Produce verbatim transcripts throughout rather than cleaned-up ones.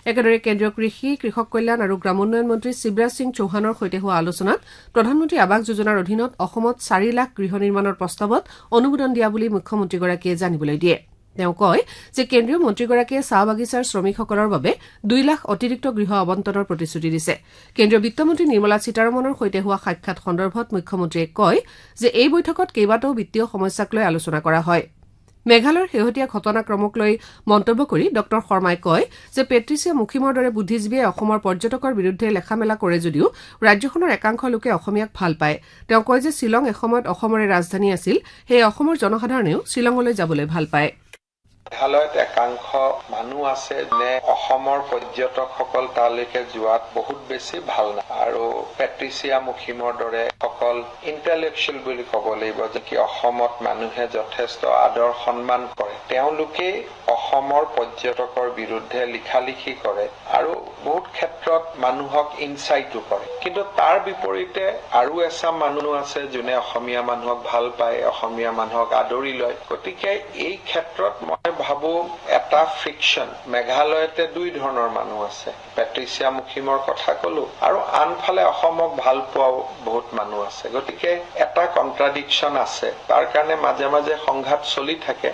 একেদৰে কেন্দ্ৰীয় কৃষি কৃষক কল্যাণ আৰু গ্ৰামোন্নয়ন মন্ত্ৰী শিৱৰাজ সিং চৌহানৰ সৈতে হোৱা আলোচনাত প্ৰধানমন্ত্ৰী আৱাস যোজনাৰ অধীনত অসমত চাৰি লাখ গৃহ নিৰ্মাণৰ প্ৰস্তাৱত অনুমোদন দিয়া বুলি মুখ্যমন্ত্ৰীগৰাকীয়ে জানিবলৈ দিয়ে তেওঁ কয় যে কেন্দ্ৰীয় মন্ত্ৰীগৰাকীয়ে চাহ বাগিচাৰ শ্ৰমিকসকলৰ বাবে দুই লাখ অতিৰিক্ত গৃহ আবণ্টনৰ প্ৰতিশ্ৰুতি দিছে কেন্দ্ৰীয় বিত্তমন্ত্ৰী নিৰ্মলা সীতাৰমণৰ সৈতে হোৱা সাক্ষাৎ সন্দৰ্ভত মুখ্যমন্ত্ৰীয়ে কয় যে এই বৈঠকত কেইবাটাও বিত্তীয় সমস্যাক লৈ আলোচনা কৰা হয় মেঘালয়ৰ শেহতীয়া ঘটনাক্ৰমক লৈ মন্তব্য কৰি ড শৰ্মাই কয় যে পেট্ৰিচিয়া মুখিমৰ দৰে বুদ্ধিজীৱীয়ে অসমৰ পৰ্যটকৰ বিৰুদ্ধে লেখামেলা কৰে যদিও ৰাজ্যখনৰ একাংশ লোকে অসমীয়াক ভাল পায় তেওঁ কয় যে শ্বিলং এসময়ত অসমৰে ৰাজধানী আছিল সেয়ে অসমৰ জনসাধাৰণেও শ্বিলঙলৈ যাবলৈ ভাল পায় মেঘালয়ত একাংশ মানুহ আছে যে অসমৰ পৰ্যটকসকল তালৈকে যোৱাত বহুত বেছি ভাল না আৰু পেট্ৰিচিয়া মুখিমৰ দৰে সকল ইন্টেলেকচুৱেল বুলি ক'ব লাগিব যে কি অসমত মানুহে যথেষ্ট আদৰ সন্মান কৰে তেওঁলোকে অসমৰ পৰ্যটকৰ বিৰুদ্ধে লিখালিখি কৰে আৰু বহুত ক্ষেত্ৰত মানুহক ইনচাইটো কৰে কিন্তু তাৰ বিপৰীতে আৰু এচাম মানুহ আছে যোনে অসমীয়া মানুহক ভাল পায় অসমীয়া মানুহক আদৰি লয় গতিকে এই ক্ষেত্ৰত মই ভাবো এটা ফ্ৰিকশন মেঘালয়তে দুই ধৰণৰ মানুহ আছে পেট্ৰিচিয়া মুখিমৰ কথা কলো আৰু আনফালে অসমক ভাল পোৱা বহুত মানুহ আছে গতিকে এটা কন্ট্ৰাডিকশন আছে তাৰ কাৰণে মাজে মাজে সংঘাত চলি থাকে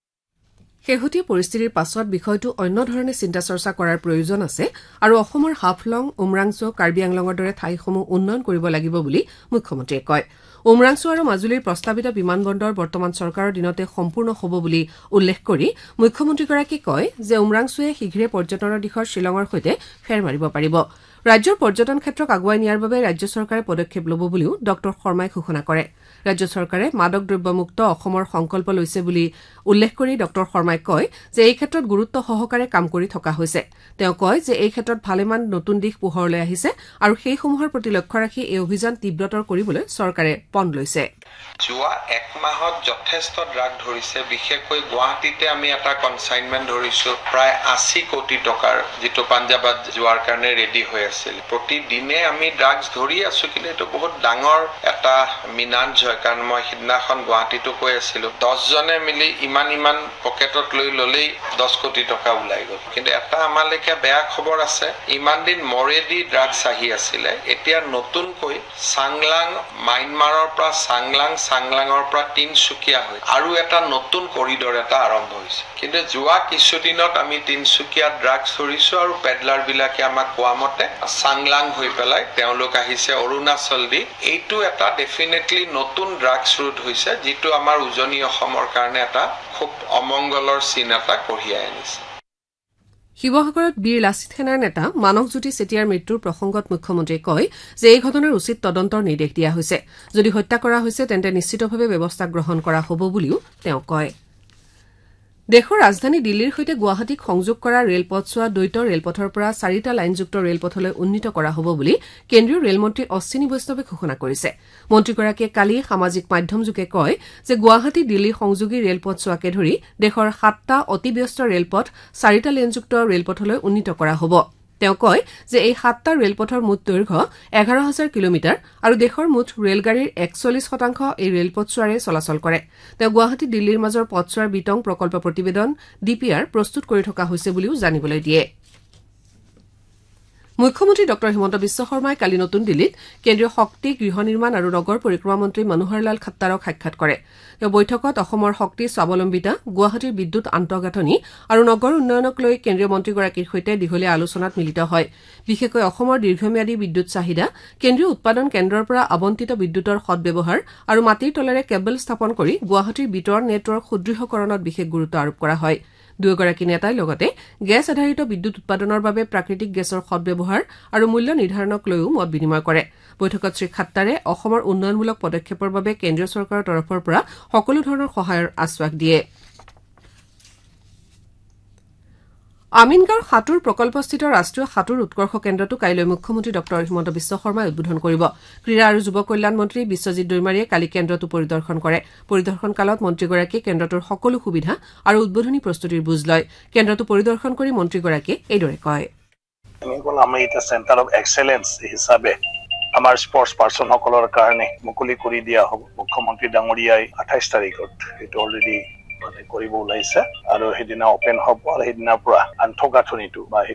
শেহতীয়া পৰিস্থিতিৰ পাছত বিষয়টো অন্য ধৰণে চিন্তা চৰ্চা কৰাৰ প্ৰয়োজন আছে আৰু অসমৰ হাফলং উমৰাংচু কাৰ্বি আংলঙৰ দৰে ঠাইসমূহ উন্নয়ন কৰিব লাগিব বুলি মুখ্যমন্ত্ৰীয়ে কয় উমৰাংচু আৰু মাজুলীৰ প্ৰস্তাৱিত বিমানবন্দৰ বৰ্তমান চৰকাৰৰ দিনতে সম্পূৰ্ণ হ'ব বুলি উল্লেখ কৰি মুখ্যমন্ত্ৰীগৰাকীয়ে কয় যে উমৰাংচুৱে শীঘ্ৰে পৰ্যটনৰ দিশত শ্বিলঙৰ সৈতে ফেৰ মাৰিব পাৰিব ৰাজ্যৰ পৰ্যটন ক্ষেত্ৰক আগুৱাই নিয়াৰ বাবে ৰাজ্য চৰকাৰে পদক্ষেপ ল'ব বুলিও ড শৰ্মাই ঘোষণা কৰে ৰাজ্য চৰকাৰে মাদক দ্ৰব্যমুক্ত অসমৰ সংকল্প লৈছে বুলি উল্লেখ কৰি ড শৰ্মাই কয় যে এই ক্ষেত্ৰত গুৰুত্ব সহকাৰে কাম কৰি থকা হৈছে তেওঁ কয় যে এই ক্ষেত্ৰত ভালেমান নতুন দিশ পোহৰলৈ আহিছে আৰু সেইসমূহৰ প্ৰতি লক্ষ্য ৰাখি এই অভিযান তীব্ৰতৰ কৰিবলৈ চৰকাৰে পণ লৈছে যোৱা এক মাহত যথেষ্ট ড্ৰাগ ধৰিছে বিশেষকৈ গুৱাহাটীতে আমি এটা কনচাইনমেন্ট ধৰিছো প্ৰায় আশী কোটি টকাৰ যেটো পাঞ্জাবত যোৱাৰ কাৰণে ৰেডি হৈ আছিল প্ৰতিদিনে আমি ড্ৰাগছ ধৰি আছো কিন্তু এটো বহুত ডাঙৰ এটা মিনাঞ্জ হয় কাৰণ মই সিদিনাখন গুৱাহাটীতো কৈ আছিলো দহ জনে মিলি ইমান ইমান পকেটত লৈ ললেই দহ কোটি টকা ওলাই গ'ল কিন্তু এটা আমালৈকে বেয়া খবৰ আছে ইমান দিন মৰেদি ড্ৰাগছ আহি আছিলে এতিয়া নতুনকৈ চাংলাং মাইনমাৰৰ পৰা চাংলাং চাংলাঙৰ পৰা তিনসুকীয়া হৈ আৰু এটা নতুন কৰিডৰ এটা আৰম্ভ হৈছে কিন্তু যোৱা কিছুদিনত আমি তিনসুকীয়া ড্ৰাগছ ধৰিছো আৰু পেডলাৰ বিলাকে আমাক কোৱা মতে চাংলাং হৈ পেলাই তেওঁলোক আহিছে অৰুণাচল দি এইটো এটা ডেফিনেটলি নতুন ড্ৰাগছ ৰুট হৈছে যিটো আমাৰ উজনি অসমৰ কাৰণে এটা খুব অমংগলৰ চিন এটা কঢ়িয়াই আনিছে শিৱসাগৰত বীৰ লাচিত সেনাৰ নেতা মানসজ্যোতি চেতিয়াৰ মৃত্যুৰ প্ৰসংগত মুখ্যমন্ত্ৰীয়ে কয় যে এই ঘটনাৰ উচিত তদন্তৰ নিৰ্দেশ দিয়া হৈছে যদি হত্যা কৰা হৈছে তেন্তে নিশ্চিতভাৱে ব্যৱস্থা গ্ৰহণ কৰা হ'ব বুলিও তেওঁ কয় দেশৰ ৰাজধানী দিল্লীৰ সৈতে গুৱাহাটীক সংযোগ কৰা ৰেলপথছোৱা দ্বৈত ৰেলপথৰ পৰা চাৰিটা লাইনযুক্ত ৰেলপথলৈ উন্নীত কৰা হ'ব বুলি কেন্দ্ৰীয় ৰেলমন্ত্ৰী অশ্বিনী বৈষ্ণৱে ঘোষণা কৰিছে মন্ত্ৰীগৰাকীয়ে কালি সামাজিক মাধ্যমযোগে কয় যে গুৱাহাটী দিল্লী সংযোগী ৰেলপথছোৱাকে ধৰি দেশৰ সাতটা অতিব্যস্ত ৰেলপথ চাৰিটা লেনযুক্ত ৰেলপথলৈ উন্নীত কৰা হ'ব তেওঁ কয় যে এই সাতটা ৰেলপথৰ মুঠ দৈৰ্ঘ্য এঘাৰ হাজাৰ কিলোমিটাৰ আৰু দেশৰ মুঠ ৰেলগাড়ীৰ একচল্লিছ শতাংশ এই ৰেলপথছোৱাৰে চলাচল কৰে তেওঁ গুৱাহাটী দিল্লীৰ মাজৰ পথছোৱাৰ বিতং প্ৰকল্প প্ৰতিবেদন ডি পি আৰ প্ৰস্তুত কৰি থকা হৈছে বুলিও জানিবলৈ দিয়ে মুখ্যমন্ত্ৰী ড হিমন্ত বিশ্ব শৰ্মাই কালি নতুন দিল্লীত কেন্দ্ৰীয় শক্তি গৃহ নিৰ্মাণ আৰু নগৰ পৰিক্ৰমা মন্ত্ৰী মনোহৰ লাল খাট্টাৰক সাক্ষাৎ কৰে এই বৈঠকত অসমৰ শক্তি স্বাৱলম্বিতা গুৱাহাটীৰ বিদ্যুৎ আন্তঃগাঁথনি আৰু নগৰ উন্নয়নক লৈ কেন্দ্ৰীয় মন্ত্ৰীগৰাকীৰ সৈতে দীঘলীয়া আলোচনাত মিলিত হয় বিশেষকৈ অসমৰ দীৰ্ঘম্যাদী বিদ্যুৎ চাহিদা কেন্দ্ৰীয় উৎপাদন কেন্দ্ৰৰ পৰা আবণ্টিত বিদ্যুৎৰ সদ্ব্যৱহাৰ আৰু মাটিৰ তলেৰে কেবল স্থাপন কৰি গুৱাহাটীৰ বিতৰণ নেটৱৰ্ক সুদৃঢ়কৰণত বিশেষ গুৰুত্ব আৰোপ কৰা হয় দুয়োগৰাকী নেতাই লগতে গেছ আধাৰিত বিদ্যুৎ উৎপাদনৰ বাবে প্ৰাকৃতিক গেছৰ সদ্ব্যৱহাৰ আৰু মূল্য নিৰ্ধাৰণক লৈও মত বিনিময় কৰে বৈঠকত শ্ৰী খাট্টাৰে অসমৰ উন্নয়নমূলক পদক্ষেপৰ বাবে কেন্দ্ৰীয় চৰকাৰৰ তৰফৰ পৰা সকলো ধৰণৰ সহায়ৰ আশ্বাস দিয়ে আমিনগাঁৱৰ সাঁতোৰ প্ৰকল্পস্থিত ৰাষ্ট্ৰীয় সাঁতোৰ উৎকৰ্ষ কেন্দ্ৰটো কাইলৈ মুখ্যমন্ত্ৰী ড হিমন্ত বিশ্ব শৰ্মাই উদ্বোধন কৰিব ক্ৰীড়া আৰু যুৱ কল্যাণ মন্ত্ৰী বিশ্বজিৎ দৈমাৰীয়ে কালি কেন্দ্ৰটো পৰিদৰ্শন কৰে পৰিদৰ্শন কালত মন্ত্ৰীগৰাকীয়ে কেন্দ্ৰটোৰ সকলো সুবিধা আৰু উদ্বোধনী প্ৰস্তুতিৰ বুজ লয় কেন্দ্ৰটো পৰিদৰ্শন কৰি মন্ত্ৰীগৰাকীয়ে এইদৰে কয় আমি এটা চেণ্টাৰ অফ এক্সেলেন্স হিচাপে আমাৰ স্পৰ্টছ পাৰ্চন সকলৰ কাৰণে মুকলি কৰি দিয়া হ'ব মুখ্যমন্ত্ৰী ডাঙৰীয়াই আঠাইছ তাৰিখত এইটো অলৰেডি কৰিব ওলাইছে আৰু সেইদিনা অপেন হ'ব আৰু সেইদিনাৰ পৰা আন্তঃগাঁথনিটো বা